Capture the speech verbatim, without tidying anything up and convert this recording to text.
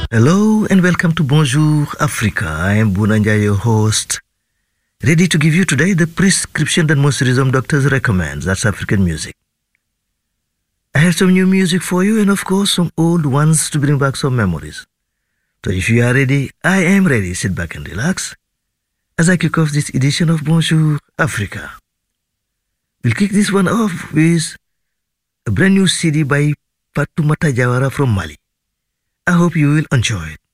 Hello and welcome to Bonjour Africa. I am Bunanja, your host, ready to give you today the prescription that most rhythm doctors recommend. That's African music. I have some new music for you and of course some old ones to bring back some memories. So if you are ready, I am ready. Sit back and relax as I kick off this edition of Bonjour Africa. We'll kick this one off with a brand new C D by Fatoumata Jawara from Mali. I hope you will enjoy it.